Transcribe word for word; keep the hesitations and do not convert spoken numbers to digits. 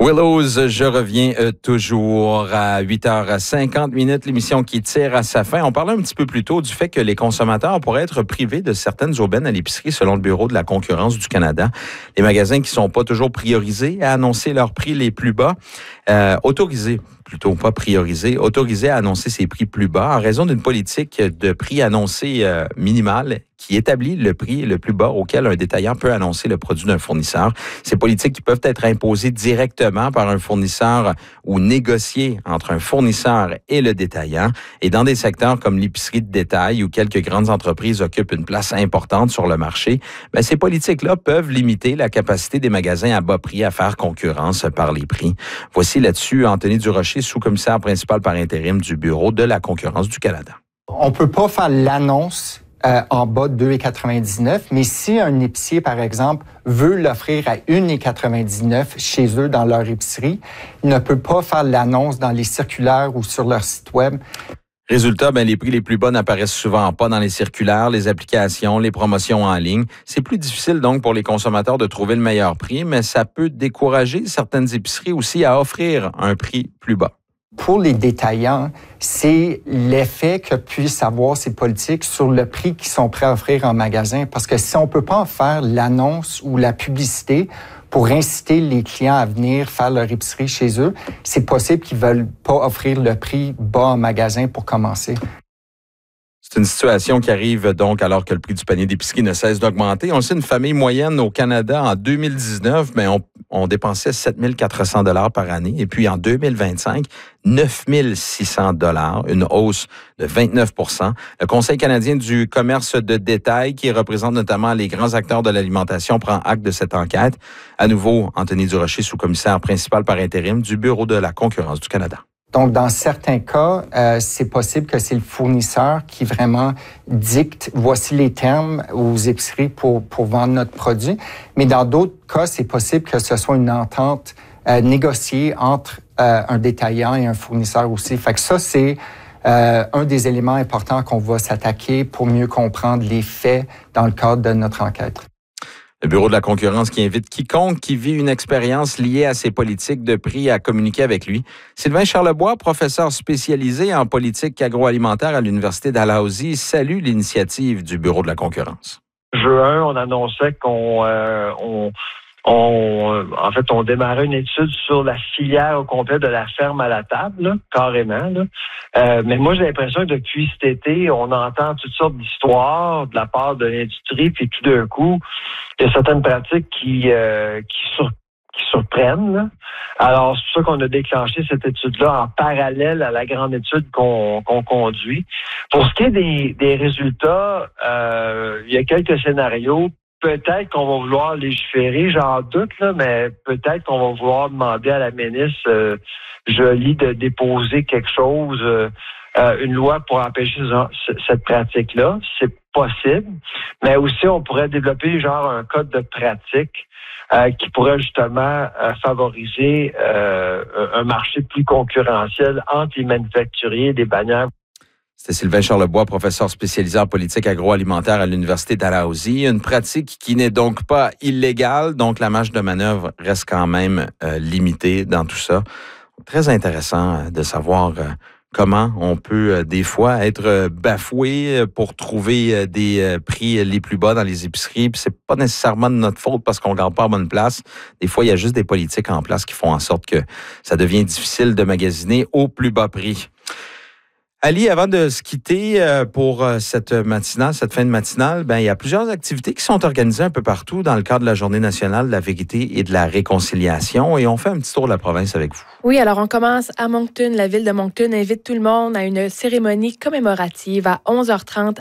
Willows, je reviens euh, toujours à huit heures cinquante minutes, l'émission qui tire à sa fin. On parlait un petit peu plus tôt du fait que les consommateurs pourraient être privés de certaines aubaines à l'épicerie selon le Bureau de la concurrence du Canada. Les magasins qui sont pas toujours priorisés à annoncer leurs prix les plus bas, euh, autorisés plutôt pas priorisés, autorisés à annoncer ces prix plus bas en raison d'une politique de prix annoncé euh, minimal qui établit le prix le plus bas auquel un détaillant peut annoncer le produit d'un fournisseur. Ces politiques qui peuvent être imposées directement par un fournisseur ou négociées entre un fournisseur et le détaillant. Et dans des secteurs comme l'épicerie de détail où quelques grandes entreprises occupent une place importante sur le marché, bien, ces politiques-là peuvent limiter la capacité des magasins à bas prix à faire concurrence par les prix. Voici là-dessus Anthony Durocher, sous-commissaire principal par intérim du Bureau de la concurrence du Canada. On ne peut pas faire l'annonce Euh, en bas de deux dollars quatre-vingt-dix-neuf, mais si un épicier, par exemple, veut l'offrir à un dollar quatre-vingt-dix-neuf chez eux dans leur épicerie, il ne peut pas faire l'annonce dans les circulaires ou sur leur site web. Résultat, ben, les prix les plus bas n'apparaissent souvent pas dans les circulaires, les applications, les promotions en ligne. C'est plus difficile donc pour les consommateurs de trouver le meilleur prix, mais ça peut décourager certaines épiceries aussi à offrir un prix plus bas. Pour les détaillants, c'est l'effet que puissent avoir ces politiques sur le prix qu'ils sont prêts à offrir en magasin. Parce que si on ne peut pas en faire l'annonce ou la publicité pour inciter les clients à venir faire leur épicerie chez eux, c'est possible qu'ils ne veulent pas offrir le prix bas en magasin pour commencer. C'est une situation qui arrive donc alors que le prix du panier d'épicerie ne cesse d'augmenter. On le sait, une famille moyenne au Canada en deux mille dix-neuf, bien, on, on dépensait sept mille quatre cents dollars par année. Et puis en deux mille vingt-cinq, neuf mille six cents dollars, une hausse de vingt-neuf pour cent. Le Conseil canadien du commerce de détail, qui représente notamment les grands acteurs de l'alimentation, prend acte de cette enquête. À nouveau, Anthony Durocher, sous-commissaire principal par intérim du Bureau de la concurrence du Canada. Donc, dans certains cas, euh, c'est possible que c'est le fournisseur qui vraiment dicte voici les termes aux épiceries pour, pour vendre notre produit. Mais dans d'autres cas, c'est possible que ce soit une entente euh, négociée entre euh, un détaillant et un fournisseur aussi. Fait que ça, c'est euh, un des éléments importants qu'on va s'attaquer pour mieux comprendre les faits dans le cadre de notre enquête. Le Bureau de la concurrence qui invite quiconque qui vit une expérience liée à ces politiques de prix à communiquer avec lui. Sylvain Charlebois, professeur spécialisé en politique agroalimentaire à l'Université Dalhousie, salue l'initiative du Bureau de la concurrence. Juin, on annonçait qu'on euh, on, on, en fait, on démarrait une étude sur la filière au complet de la ferme à la table, là, carrément. Là. Euh, mais moi, j'ai l'impression que depuis cet été, on entend toutes sortes d'histoires de la part de l'industrie, puis tout d'un coup, il y a certaines pratiques qui euh, qui, sur, qui surprennent. Là. Alors, c'est pour ça qu'on a déclenché cette étude-là en parallèle à la grande étude qu'on, qu'on conduit. Pour ce qui est des, des résultats, euh, il y a quelques scénarios. Peut-être qu'on va vouloir légiférer, j'en doute, là, mais peut-être qu'on va vouloir demander à la ministre euh, Joly de déposer quelque chose, euh, euh, une loi pour empêcher cette pratique-là. C'est possible, mais aussi on pourrait développer genre un code de pratique euh, qui pourrait justement euh, favoriser euh, un marché plus concurrentiel entre les manufacturiers et les bannières. C'était Sylvain Charlebois, professeur spécialisé en politique agroalimentaire à l'Université Dalhousie. Une pratique qui n'est donc pas illégale, donc la marge de manœuvre reste quand même euh, limitée dans tout ça. Très intéressant de savoir euh, comment on peut euh, des fois être euh, bafoué pour trouver euh, des euh, prix les plus bas dans les épiceries. Puis c'est pas nécessairement de notre faute parce qu'on ne garde pas à bonne place. Des fois, il y a juste des politiques en place qui font en sorte que ça devient difficile de magasiner au plus bas prix. Ali, avant de se quitter pour cette matinale, cette fin de matinale, ben, il y a plusieurs activités qui sont organisées un peu partout dans le cadre de la Journée nationale de la vérité et de la réconciliation. Et on fait un petit tour de la province avec vous. Oui, alors on commence à Moncton. La ville de Moncton invite tout le monde à une cérémonie commémorative à onze heures trente